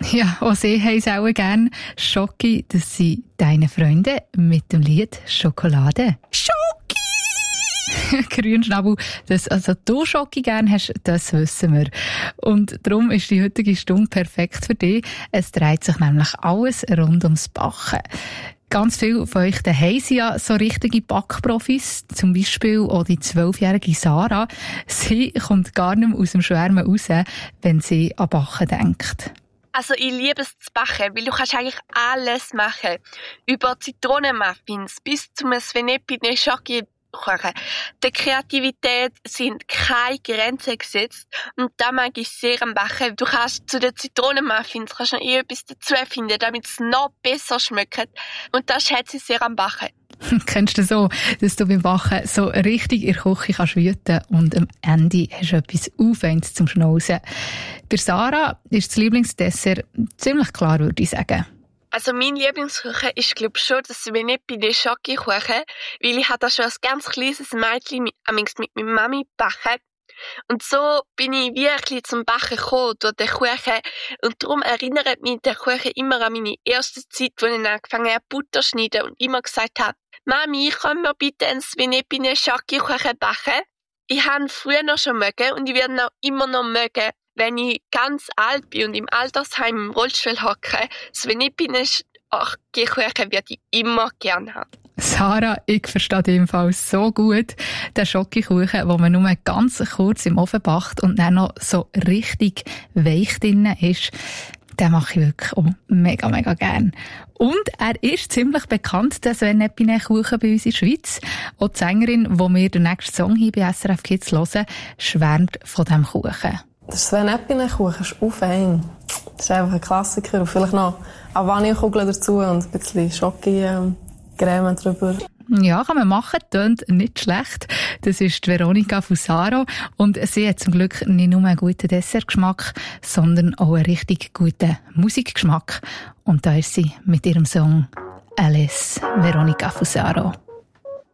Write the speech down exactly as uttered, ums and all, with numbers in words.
Ja, auch sie haben es auch gerne. Schoki, das sind deine Freunde mit dem Lied Schokolade. Schoki! Grünschnabel, dass also du Schoki gerne hast, das wissen wir. Und darum ist die heutige Stunde perfekt für dich. Es dreht sich nämlich alles rund ums Backen. Ganz viele von euch daheim sind ja so richtige Backprofis. Zum Beispiel auch die zwölfjährige Sarah. Sie kommt gar nicht mehr aus dem Schwärmen raus, wenn sie an Backen denkt. Also ich liebe es zu backen, weil du kannst eigentlich alles machen. Über Zitronenmuffins bis zum Svenepine Schoki kochen. Der Kreativität sind keine Grenzen gesetzt und da mag ich sehr am Backen. Du kannst zu den Zitronenmuffins kannst noch etwas dazu finden, damit es noch besser schmeckt. Und das schätze ich sehr am Backen. Kennst du so, dass du beim Backen so richtig in der Küche kannst wüten und am Ende hast du etwas Aufwendiges zum Schnauzen? Bei Sarah ist das Lieblingsdessert ziemlich klar, würde ich sagen. Also mein Lieblingskuchen ist, glaube ich, schon das Svenepine Schoki-Kuchen, weil ich habe da schon als ganz kleines Mädchen mit, mit meiner Mami gebacken. Und so bin ich wirklich zum Backen gekommen durch den Kuchen. Und darum erinnert mich der Kuchen immer an meine erste Zeit, wo ich angefangen habe, Butter zu schneiden und immer gesagt habe, Mami, können wir bitte einen Svenepine Schoki-Kuchen backen? Ich habe ihn früher noch schon mögen und ich werde ihn auch immer noch mögen. Wenn ich ganz alt bin und im Altersheim im Rollstuhl hocke, Svenepine Schoki-Kuchen würde ich immer gerne haben. Sarah, ich verstehe den Fall so gut. Der Schoki-Kuchen, den man nur ganz kurz im Ofen backt und dann noch so richtig weich drin ist, den mache ich wirklich auch mega, mega gern. Und er ist ziemlich bekannt, der Svenepine-Kuchen bei uns in der Schweiz. Auch die Sängerin, die wir den nächsten Song hier bei S R F Kids hören, schwärmt von diesem Kuchen. Der Svenepine-Kuchen ist auch fein. Das ist einfach ein Klassiker. Und vielleicht noch eine Vanillekugel dazu und ein bisschen Schoki-Creme drüber. Ja, kann man machen. Tönt nicht schlecht. Das ist die Veronika Fusaro. Und sie hat zum Glück nicht nur einen guten Dessertgeschmack, sondern auch einen richtig guten Musikgeschmack. Und da ist sie mit ihrem Song Alice, Veronika Fusaro.